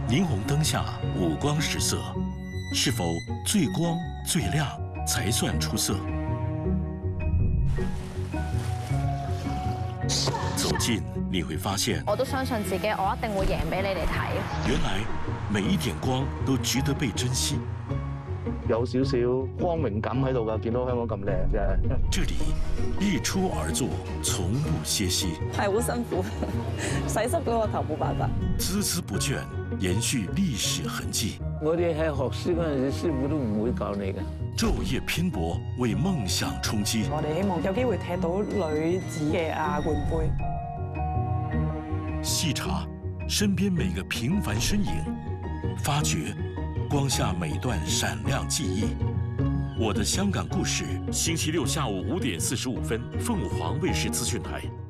霓虹灯下五光十色，是否最光最亮才算出色？走近你会发现， 我都相信自己，我一定會贏俾你哋睇。 原來每一點光都值得被珍惜。 有少少光榮感喺度㗎，見到香港咁靚啫。 這裡日出而作，從不歇息。 係好辛苦，洗濕咗個頭冇辦法。 孜孜不倦，延續歷史痕跡。 我哋喺學師嗰陣時，師傅都唔會教你嘅。 晝夜拼搏，為夢想衝擊。 我哋希望有機會踢到女子嘅亞冠杯。 細查身邊每個平凡身影，發掘光下每段閃亮記憶。我的香港故事，星期六下午5點45分，鳳凰衛視資訊台。